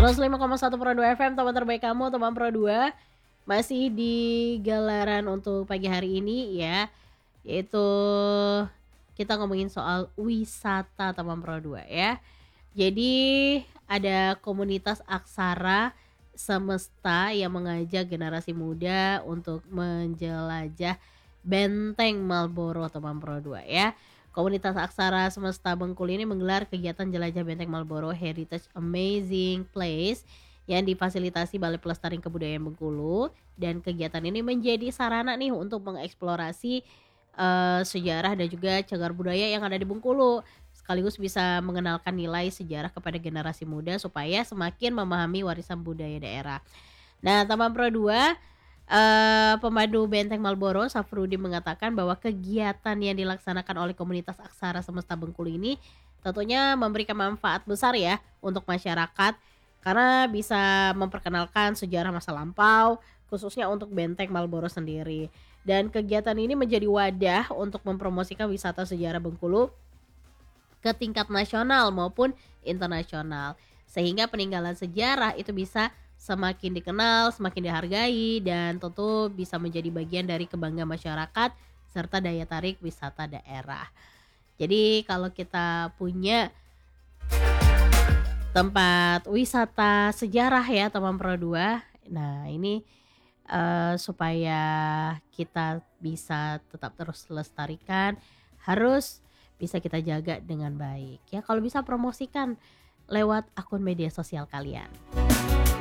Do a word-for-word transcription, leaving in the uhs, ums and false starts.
seratus lima koma satu Pro dua F M, teman terbaik kamu, teman Pro dua. Masih di galaran untuk pagi hari ini ya, yaitu kita ngomongin soal wisata teman Pro dua ya. Jadi ada komunitas aksara semesta yang mengajak generasi muda untuk menjelajah Benteng Marlboro teman Pro dua ya. Komunitas aksara semesta Bengkulu ini menggelar kegiatan jelajah Benteng Marlboro Heritage Amazing Place yang difasilitasi Balai Pelestarian Kebudayaan Bengkulu, dan kegiatan ini menjadi sarana nih untuk mengeksplorasi eh, sejarah dan juga cagar budaya yang ada di Bengkulu, sekaligus bisa mengenalkan nilai sejarah kepada generasi muda supaya semakin memahami warisan budaya daerah. Nah, Taman Pro dua, eh, pemandu Benteng Marlboro Safrudi mengatakan bahwa kegiatan yang dilaksanakan oleh komunitas aksara semesta Bengkulu ini tentunya memberikan manfaat besar ya untuk masyarakat, karena bisa memperkenalkan sejarah masa lampau khususnya untuk Benteng Marlboro sendiri. Dan kegiatan ini menjadi wadah untuk mempromosikan wisata sejarah Bengkulu ke tingkat nasional maupun internasional, sehingga peninggalan sejarah itu bisa semakin dikenal, semakin dihargai, dan tentu bisa menjadi bagian dari kebanggaan masyarakat serta daya tarik wisata daerah. Jadi kalau kita punya tempat wisata sejarah ya teman Pro dua, nah ini eh, supaya kita bisa tetap terus lestarikan, harus bisa kita jaga dengan baik ya. Kalau bisa promosikan lewat akun media sosial kalian.